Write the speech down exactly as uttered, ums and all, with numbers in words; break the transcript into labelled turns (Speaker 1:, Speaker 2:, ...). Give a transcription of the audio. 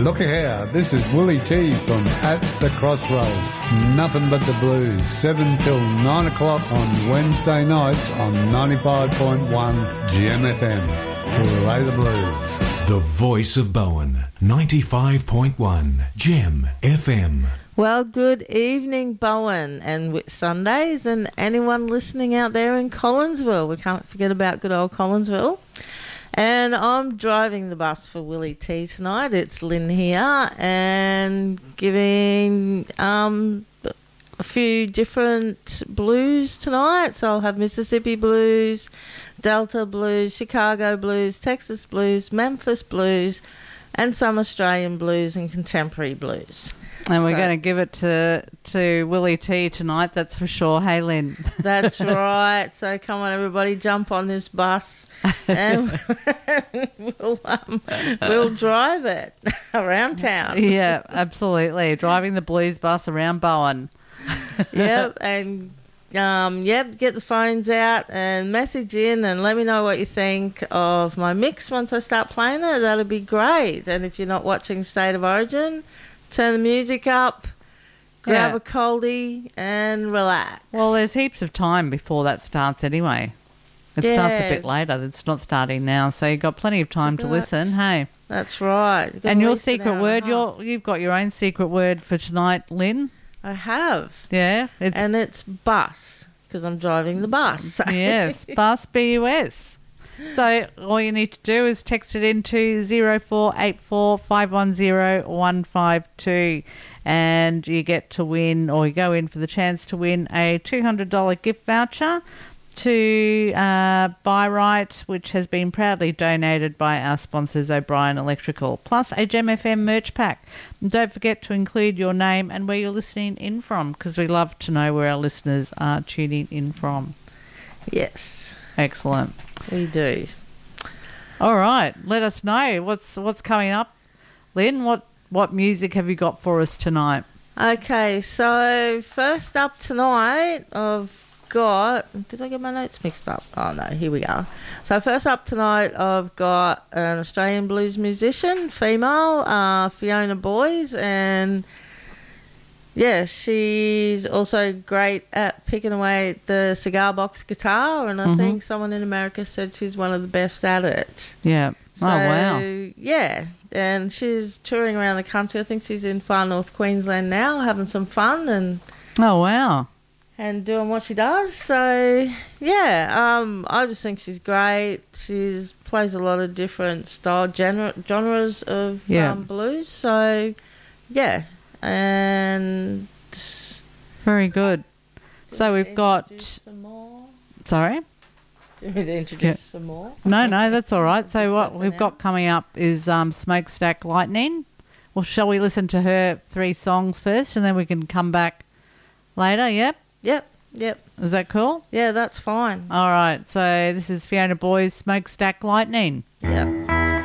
Speaker 1: Look here, this is Willie T from At the Crossroads. Nothing but the blues. seven till nine o'clock on Wednesday nights on ninety-five point one G M F M. Play the blues.
Speaker 2: The voice of Bowen, ninety-five point one G M F M.
Speaker 3: Well, good evening, Bowen and Whit Sundays, and anyone listening out there in Collinsville. We can't forget about good old Collinsville. And I'm driving the bus for Willie T tonight. It's Lynn here, and giving um, a few different blues tonight. So I'll have Mississippi blues, Delta blues, Chicago blues, Texas blues, Memphis blues, and some Australian blues and contemporary blues.
Speaker 4: And we're
Speaker 3: So-
Speaker 4: going to give it to to Willie T tonight, that's for sure. Hey, Lynn.
Speaker 3: That's right. So come on, everybody, jump on this bus and we'll, um, we'll drive it around town.
Speaker 4: Yeah, absolutely. Driving the blues bus around Bowen.
Speaker 3: Yep, and um, yep, get the phones out and message in and let me know what you think of my mix once I start playing it. That'll be great. And if you're not watching State of Origin, turn the music up, grab
Speaker 4: Yeah.
Speaker 3: a coldie and relax.
Speaker 4: Well, there's heaps of time before that starts anyway. It starts
Speaker 3: Yeah.
Speaker 4: a bit later. It's not starting now, so you've got plenty of time to
Speaker 3: Relax.
Speaker 4: listen. Hey,
Speaker 3: That's right. You've got
Speaker 4: and
Speaker 3: at
Speaker 4: your
Speaker 3: least an hour
Speaker 4: secret
Speaker 3: and a
Speaker 4: word,
Speaker 3: half.
Speaker 4: your you've got your own secret word for tonight, Lynn.
Speaker 3: I have.
Speaker 4: Yeah, it's
Speaker 3: And it's bus, because I'm driving the bus.
Speaker 4: yes, bus B U S. So all you need to do is text it into zero four eight four five one zero one five two, and you get to win, or you go in for the chance to win a two hundred dollars gift voucher to uh, Buy Right, which has been proudly donated by our sponsors O'Brien Electrical, plus a G M F M merch pack. And don't forget to include your name and where you're listening in from, because we love to know where our listeners are tuning in from.
Speaker 3: Yes,
Speaker 4: Excellent.
Speaker 3: we do.
Speaker 4: All right, let us know what's what's coming up, Lynn. What what music have you got for us tonight?
Speaker 3: Okay, so first up tonight, I've got... Did I get my notes mixed up? Oh, no, here we go. So first up tonight, I've got an Australian blues musician, female, uh, Fiona Boyes, and... yeah, she's also great at picking away at the cigar box guitar, and I
Speaker 4: Mhm.
Speaker 3: think someone in America said she's one of the best at it.
Speaker 4: Yeah.
Speaker 3: So,
Speaker 4: oh wow.
Speaker 3: yeah, and she's touring around the country. I think she's in far north Queensland now, having some fun and
Speaker 4: Oh wow.
Speaker 3: and doing what she does. So, yeah, um, I just think she's great. She's plays a lot of different style genre, genres of
Speaker 4: Yeah.
Speaker 3: um, blues. So, yeah. And
Speaker 4: Very good. So we've got.
Speaker 3: introduce some more.
Speaker 4: Sorry.
Speaker 3: Do you want me to introduce
Speaker 4: Yeah.
Speaker 3: some more?
Speaker 4: No, no, that's all right.
Speaker 3: Just
Speaker 4: So what
Speaker 3: for
Speaker 4: we've
Speaker 3: now.
Speaker 4: got coming up is um, Smokestack Lightning. Well, shall we listen to her three songs first, and then we can come back later? Yep.
Speaker 3: Yep, yep.
Speaker 4: Is that cool?
Speaker 3: Yeah, that's fine.
Speaker 4: All right. So this is Fiona Boyes, Smokestack Lightning.
Speaker 3: Yep.